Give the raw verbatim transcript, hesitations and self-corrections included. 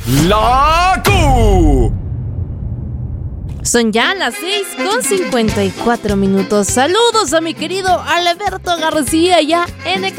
La Q. Son ya las seis con cincuenta y cuatro minutos. Saludos a mi querido Alberto García ya en